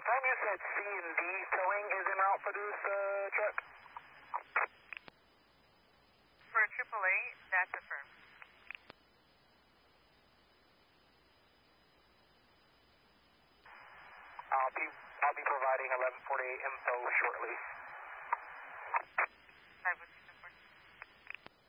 confirm you said C and D towing is en route for this truck? For AAA, that's affirmed. I'll be providing 1148 info shortly.